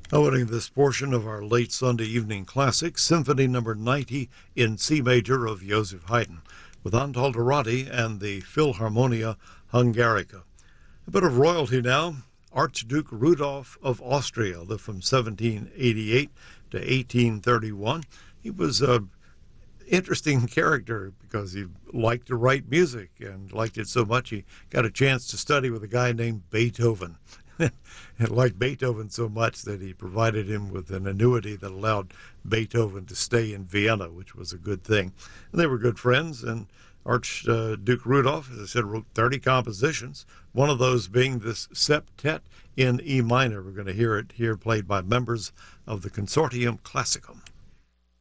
Opening this portion of our late Sunday evening classic, Symphony Number 90 in C major of Joseph Haydn, with Antal Dorati and the Philharmonia Hungarica. A bit of royalty now. Archduke Rudolph of Austria lived from 1788 to 1831. He was an interesting character because he liked to write music and liked it so much he got a chance to study with a guy named Beethoven. And liked Beethoven so much that he provided him with an annuity that allowed Beethoven to stay in Vienna, which was a good thing. And they were good friends, and Archduke Rudolph, as I said, wrote 30 compositions, one of those being this septet in E minor. We're going to hear it here played by members of the Consortium Classicum.